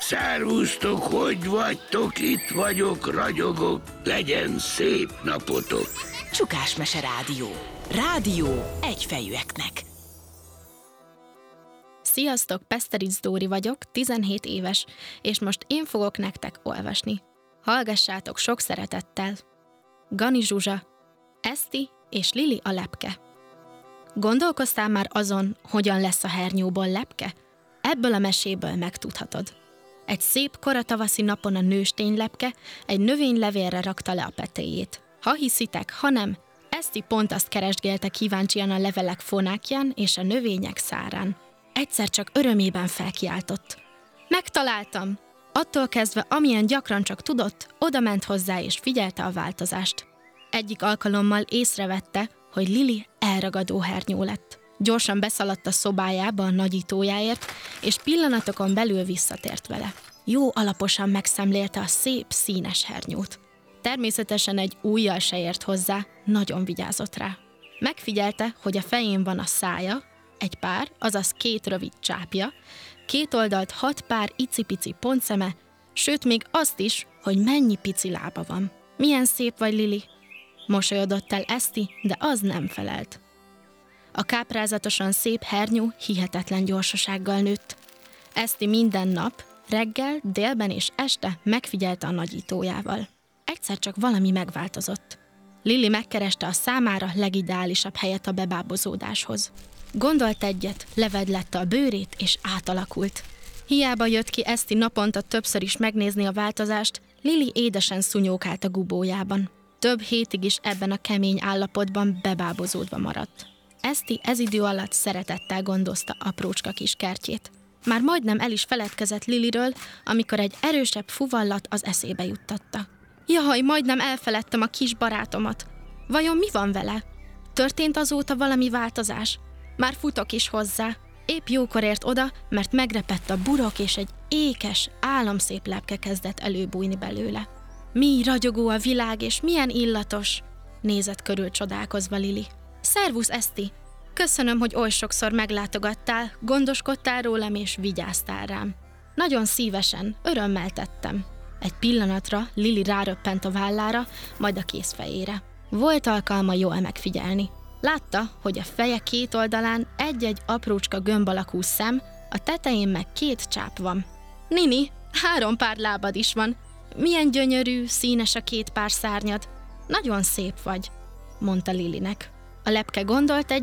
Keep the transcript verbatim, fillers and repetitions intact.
Szervusztok, hogy vagytok? Itt vagyok, ragyogok. Legyen szép napotok. Csukás Mese Rádió. Rádió egyfejűeknek. Sziasztok, Peszterics Dóri vagyok, tizenhét éves, és most én fogok nektek olvasni. Hallgassátok sok szeretettel. Gani Zsuzsa, Eszti és Lili a lepke. Gondolkoztál már azon, hogyan lesz a hernyóból lepke? Ebből a meséből megtudhatod. Egy szép koratavaszi napon a nőstény lepke egy növénylevélre rakta le a petéjét. Ha hiszitek, ha nem, Eszti pont azt keresgélte kíváncsian a levelek fonákján és a növények szárán. Egyszer csak örömében felkiáltott. Megtaláltam! Attól kezdve, amilyen gyakran csak tudott, odament hozzá és figyelte a változást. Egyik alkalommal észrevette, hogy Lili elragadó hernyó lett. Gyorsan beszaladt a szobájába a nagyítójáért, és pillanatokon belül visszatért vele. Jó alaposan megszemlélte a szép, színes hernyót. Természetesen egy ujjal se ért hozzá, nagyon vigyázott rá. Megfigyelte, hogy a fején van a szája, egy pár, azaz két rövid csápja, két oldalt hat pár icipici pontszeme, sőt még azt is, hogy mennyi pici lába van. Milyen szép vagy, Lili! Mosolyodott el Eszti, de az nem felelt. A káprázatosan szép hernyó hihetetlen gyorsasággal nőtt. Eszti minden nap, reggel, délben és este megfigyelte a nagyítójával. Egyszer csak valami megváltozott. Lili megkereste a számára legideálisabb helyet a bebábozódáshoz. Gondolt egyet, levedlette a bőrét és átalakult. Hiába jött ki Eszti naponta többször is megnézni a változást, Lili édesen szunyókált a gubójában. Több hétig is ebben a kemény állapotban bebábozódva maradt. Eszti ez idő alatt szeretettel gondozta aprócska kis kertjét. Már majdnem el is feledkezett Liliről, amikor egy erősebb fuvallat az eszébe juttatta. Jaj, majdnem elfeledtem a kis barátomat. Vajon mi van vele? Történt azóta valami változás? Már futok is hozzá. Épp jókor ért oda, mert megrepett a burok, és egy ékes, álomszép lepke kezdett előbújni belőle. Mi ragyogó a világ, és milyen illatos! Nézett körül csodálkozva Lili. Szervusz, Eszti! Köszönöm, hogy oly sokszor meglátogattál, gondoskodtál rólam, és vigyáztál rám. Nagyon szívesen, örömmel tettem. Egy pillanatra Lili ráröppent a vállára, majd a kézfejére. Volt alkalma jól megfigyelni. Látta, hogy a feje két oldalán egy-egy aprócska gömb alakú szem, a tetején meg két csáp van. Nini, három pár lábad is van. Milyen gyönyörű, színes a két pár szárnyad. Nagyon szép vagy, mondta Lilinek. A lepke gondolt egy